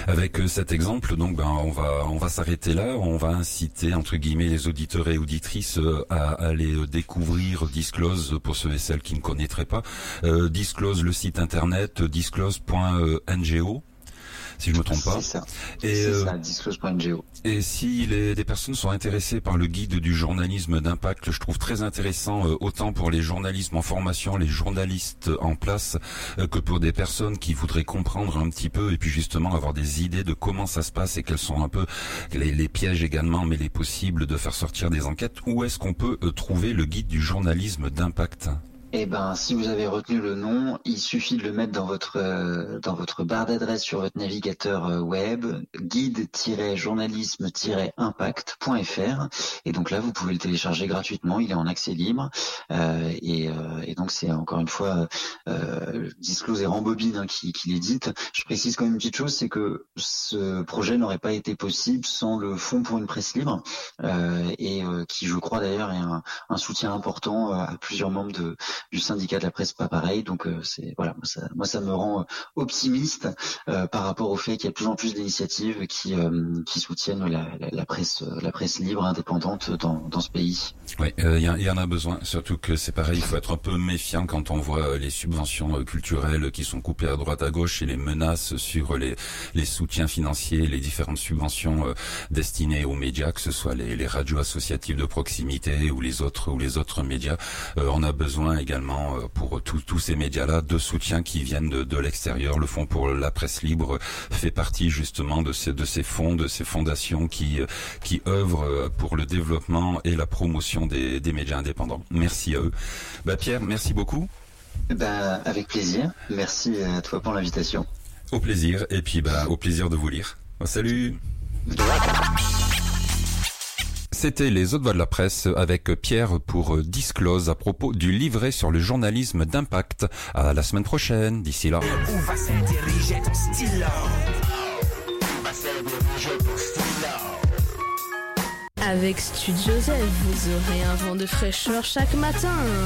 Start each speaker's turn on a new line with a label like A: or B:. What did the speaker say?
A: Avec cet exemple, donc on va s'arrêter là. On va inciter entre guillemets les auditeurs et auditrices à aller découvrir Disclose pour ceux et celles qui ne connaîtraient pas. Disclose, le site internet disclose.ngo. Si je me trompe pas.
B: C'est ça.
A: Et
B: c'est ça, disclose.ngo.
A: Et si des personnes sont intéressées par le guide du journalisme d'impact, je trouve très intéressant autant pour les journalistes en formation, les journalistes en place, que pour des personnes qui voudraient comprendre un petit peu et puis justement avoir des idées de comment ça se passe et quels sont un peu les pièges également, mais les possibles de faire sortir des enquêtes. Où est-ce qu'on peut trouver le guide du journalisme d'impact ?
B: Eh ben, si vous avez retenu le nom, il suffit de le mettre dans votre barre d'adresse sur votre navigateur web, guide-journalisme-impact.fr. Et donc là, vous pouvez le télécharger gratuitement. Il est en accès libre. Et donc c'est encore une fois Disclose et Rambobine qui l'édite. Je précise quand même une petite chose, c'est que ce projet n'aurait pas été possible sans le Fonds pour une presse libre, qui, je crois d'ailleurs, est un soutien important à plusieurs membres du syndicat de la presse pas pareil. Donc c'est voilà, moi ça me rend optimiste par rapport au fait qu'il y a de plus en plus d'initiatives qui soutiennent la presse libre indépendante dans ce pays.
A: Oui, il y en a besoin, surtout que c'est pareil, il faut être un peu méfiant quand on voit les subventions culturelles qui sont coupées à droite à gauche et les menaces sur les soutiens financiers, les différentes subventions destinées aux médias, que ce soit les radios associatives de proximité ou les autres médias. On a besoin également pour tous ces médias-là de soutien qui viennent de l'extérieur. Le Fonds pour la presse libre fait partie justement de ces fonds, de ces fondations qui œuvrent pour le développement et la promotion des médias indépendants. Merci à eux. Pierre, merci beaucoup.
B: Avec plaisir. Merci à toi pour l'invitation.
A: Au plaisir, et puis au plaisir de vous lire. Salut. C'était les autres voix de la presse avec Pierre pour Disclose à propos du livret sur le journalisme d'impact. À la semaine prochaine. D'ici là.
C: Où va se diriger ton stylo?
D: Avec Stude Joseph, vous aurez un vent de fraîcheur chaque matin.